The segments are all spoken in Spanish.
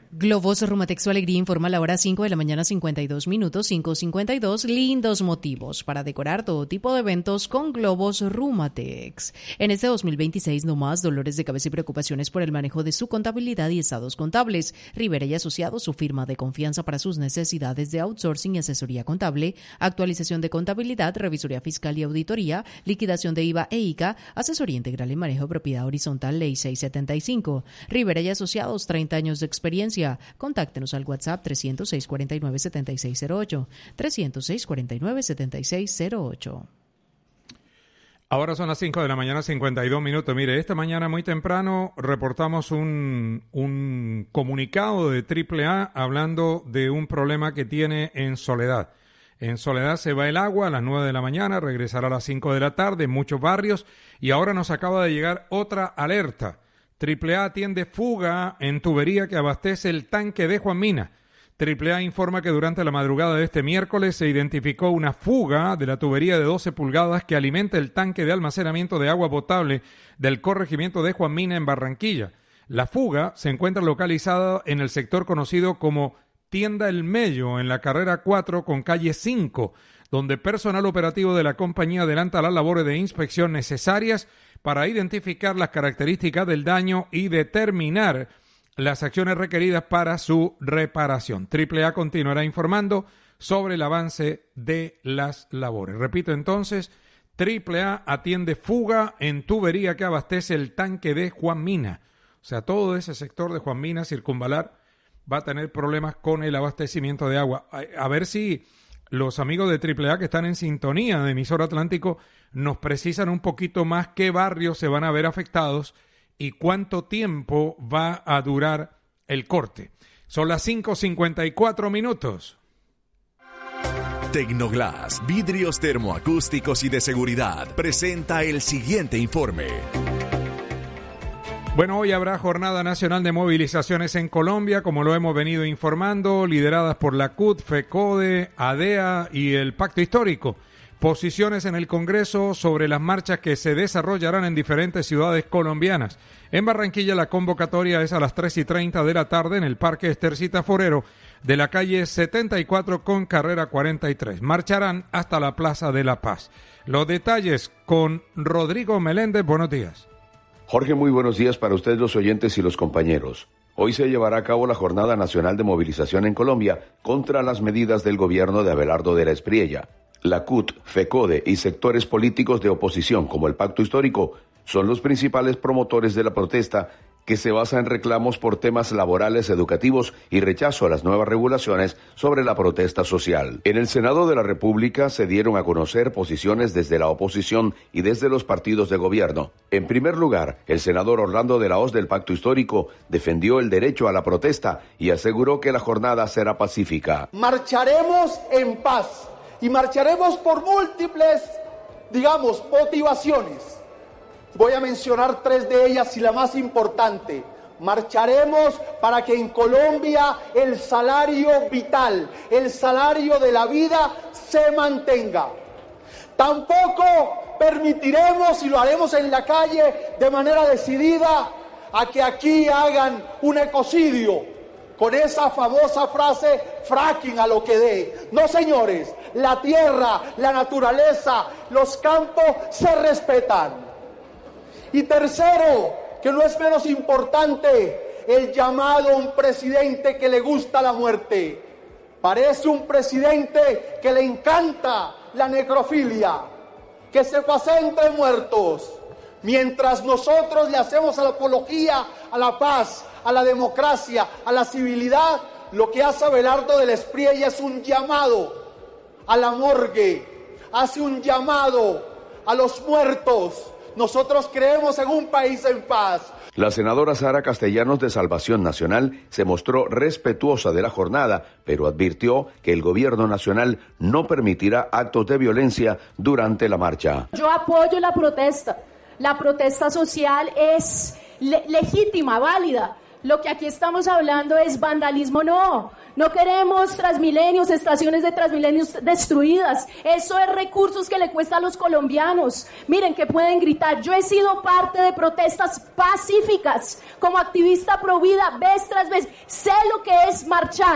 Globos Rumatex, su alegría, informa a la hora 5 de la mañana, 52 minutos, 5:52. Lindos motivos para decorar todo tipo de eventos con Globos Rumatex. En este 2026, no más dolores de cabeza y preocupaciones por el manejo de su contabilidad y estados contables. Rivera y Asociados, su firma de confianza para sus necesidades de outsourcing y asesoría contable, actualización de contabilidad, revisoría fiscal y auditoría, liquidación de IVA e ICA, asesoría integral en manejo de propiedad horizontal, Ley 675. Rivera y Asociados, 30 años de experiencia. Contáctenos al WhatsApp 306-49-7608, 306-49-7608. Ahora son las 5 de la mañana, 52 minutos. Mire, esta mañana muy temprano reportamos un comunicado de AAA hablando de un problema que tiene en Soledad. En Soledad se va el agua a las 9 de la mañana, regresará a las 5 de la tarde en muchos barrios y ahora nos acaba de llegar otra alerta. AAA atiende fuga en tubería que abastece el tanque de Juan Mina. AAA informa que durante la madrugada de este miércoles se identificó una fuga de la tubería de 12 pulgadas que alimenta el tanque de almacenamiento de agua potable del corregimiento de Juan Mina en Barranquilla. La fuga se encuentra localizada en el sector conocido como Tienda El Mello, en la carrera 4 con calle 5, donde personal operativo de la compañía adelanta las labores de inspección necesarias para identificar las características del daño y determinar las acciones requeridas para su reparación. AAA continuará informando sobre el avance de las labores. Repito entonces, AAA atiende fuga en tubería que abastece el tanque de Juan Mina. O sea, todo ese sector de Juan Mina, Circunvalar, va a tener problemas con el abastecimiento de agua. A ver si los amigos de AAA que están en sintonía de Emisor Atlántico nos precisan un poquito más qué barrios se van a ver afectados y cuánto tiempo va a durar el corte. Son las 5:54 minutos. Tecnoglass, vidrios termoacústicos y de seguridad, presenta el siguiente informe. Bueno, hoy habrá Jornada Nacional de Movilizaciones en Colombia, como lo hemos venido informando, lideradas por la CUT, FECODE, ADEA y el Pacto Histórico. Posiciones en el Congreso sobre las marchas que se desarrollarán en diferentes ciudades colombianas. En Barranquilla la convocatoria es a las 3:30 de la tarde en el Parque Estercita Forero de la calle 74 con carrera 43. Marcharán hasta la Plaza de la Paz. Los detalles con Rodrigo Meléndez. Buenos días. Jorge, muy buenos días para ustedes los oyentes y los compañeros. Hoy se llevará a cabo la Jornada Nacional de Movilización en Colombia contra las medidas del gobierno de Abelardo de la Espriella. La CUT, FECODE y sectores políticos de oposición como el Pacto Histórico son los principales promotores de la protesta que se basa en reclamos por temas laborales, educativos y rechazo a las nuevas regulaciones sobre la protesta social. En el Senado de la República se dieron a conocer posiciones desde la oposición y desde los partidos de gobierno. En primer lugar, el senador Orlando de la Hoz del Pacto Histórico defendió el derecho a la protesta y aseguró que la jornada será pacífica. Marcharemos en paz y marcharemos por múltiples, motivaciones. Voy a mencionar 3 de ellas y la más importante. Marcharemos para que en Colombia el salario vital, el salario de la vida se mantenga. Tampoco permitiremos, y lo haremos en la calle de manera decidida, a que aquí hagan un ecocidio con esa famosa frase, fracking a lo que dé. No, señores, la tierra, la naturaleza, los campos se respetan. Y tercero, que no es menos importante, el llamado a un presidente que le gusta la muerte. Parece un presidente que le encanta la necrofilia, que se pasea entre muertos, mientras nosotros le hacemos la apología a la paz, a la democracia, a la civilidad. Lo que hace Abelardo de la Espriella es un llamado a la morgue, hace un llamado a los muertos. Nosotros creemos en un país en paz. La senadora Sara Castellanos de Salvación Nacional se mostró respetuosa de la jornada, pero advirtió que el gobierno nacional no permitirá actos de violencia durante la marcha. Yo apoyo la protesta social es legítima, válida. Lo que aquí estamos hablando es vandalismo, no queremos Transmilenios, estaciones de Transmilenios destruidas, eso es recursos que le cuesta a los colombianos. Miren que pueden gritar, yo he sido parte de protestas pacíficas, como activista pro vida, vez tras vez, sé lo que es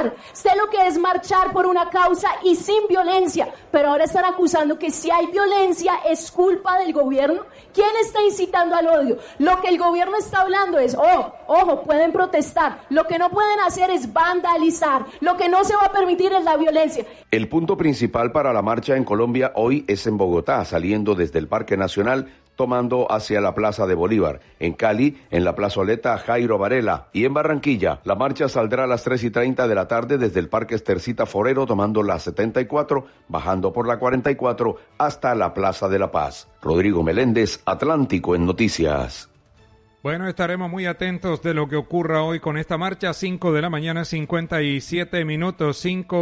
marchar por una causa y sin violencia, pero ahora están acusando que si hay violencia es culpa del gobierno. ¿Quién está incitando al odio? Lo que el gobierno está hablando es, ojo, pueden protestar, lo que no pueden hacer es vandalizar, lo que no se va a permitir es la violencia. El punto principal para la marcha en Colombia hoy es en Bogotá, saliendo desde el Parque Nacional, tomando hacia la Plaza de Bolívar. En Cali, en la plazoleta Jairo Varela. Y en Barranquilla, la marcha saldrá a las 3:30 de la tarde desde el Parque Estercita Forero, tomando la 74, bajando por la 44 hasta la Plaza de la Paz. Rodrigo Meléndez, Atlántico en Noticias. Bueno, estaremos muy atentos de lo que ocurra hoy con esta marcha. 5 de la mañana, 57 minutos,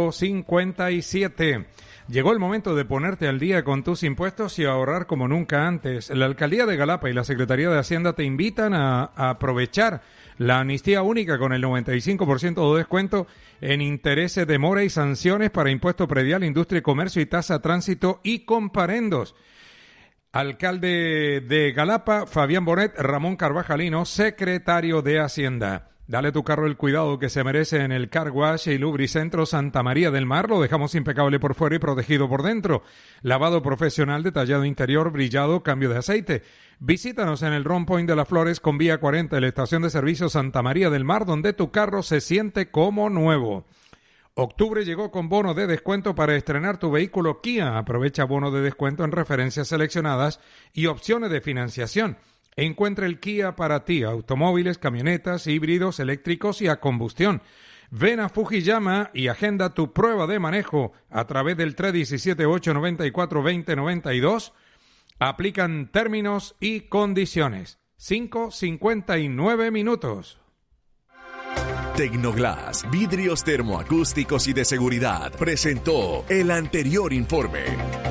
5:57. Llegó el momento de ponerte al día con tus impuestos y ahorrar como nunca antes. La Alcaldía de Galapa y la Secretaría de Hacienda te invitan a aprovechar la amnistía única con el 95% de descuento en intereses, demora y sanciones para impuesto predial, industria y comercio y tasa tránsito y comparendos. Alcalde de Galapa, Fabián Bonet, Ramón Carvajalino, secretario de Hacienda. Dale a tu carro el cuidado que se merece en el Car Wash y Lubricentro Santa María del Mar. Lo dejamos impecable por fuera y protegido por dentro. Lavado profesional, detallado interior, brillado, cambio de aceite. Visítanos en el Ron Point de las Flores con vía 40 de la estación de servicio Santa María del Mar, donde tu carro se siente como nuevo. Octubre llegó con bono de descuento para estrenar tu vehículo Kia. Aprovecha bono de descuento en referencias seleccionadas y opciones de financiación. Encuentra el Kia para ti, automóviles, camionetas, híbridos, eléctricos y a combustión. Ven a Fujiyama y agenda tu prueba de manejo a través del 317-894-2092. Aplican términos y condiciones. 5:59 minutos. Tecnoglass, vidrios termoacústicos y de seguridad, presentó el anterior informe.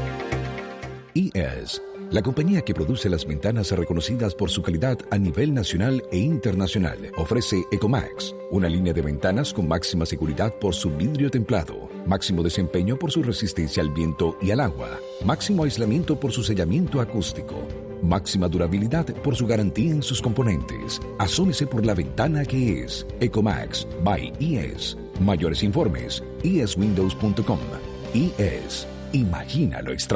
IES, la compañía que produce las ventanas reconocidas por su calidad a nivel nacional e internacional, ofrece Ecomax, una línea de ventanas con máxima seguridad por su vidrio templado, máximo desempeño por su resistencia al viento y al agua, máximo aislamiento por su sellamiento acústico, máxima durabilidad por su garantía en sus componentes. Asómese por la ventana que es Ecomax by IES. Mayores informes, ieswindows.com. IES, imagina lo extraordinario.